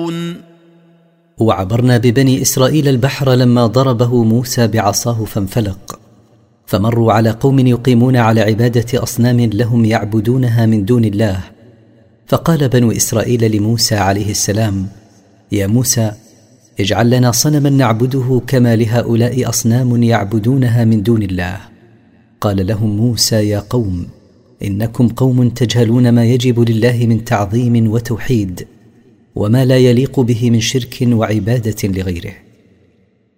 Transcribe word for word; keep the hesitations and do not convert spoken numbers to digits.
يعلمون. وعبرنا ببني إسرائيل البحر لما ضربه موسى بعصاه فانفلق، فمروا على قوم يقيمون على عبادة أصنام لهم يعبدونها من دون الله. فقال بنو إسرائيل لموسى عليه السلام: يا موسى، اجعل لنا صنما نعبده كما لهؤلاء أصنام يعبدونها من دون الله. قال لهم موسى: يا قوم، إنكم قوم تجهلون ما يجب لله من تعظيم وتوحيد، وما لا يليق به من شرك وعبادة لغيره.